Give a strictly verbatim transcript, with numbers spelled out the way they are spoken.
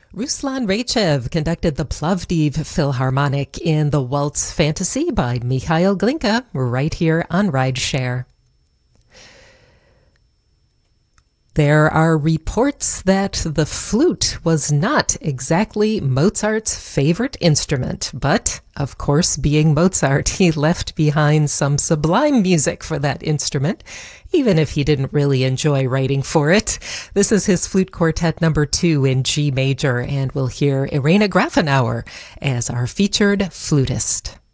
Ruslan Raichev conducted the Plovdiv Philharmonic in the Waltz Fantasy by Mikhail Glinka right here on Rideshare. There are reports that the flute was not exactly Mozart's favorite instrument, but, of course, being Mozart, he left behind some sublime music for that instrument, even if he didn't really enjoy writing for it. This is his Flute Quartet number two in G major, and we'll hear Irena Grafenauer as our featured flutist.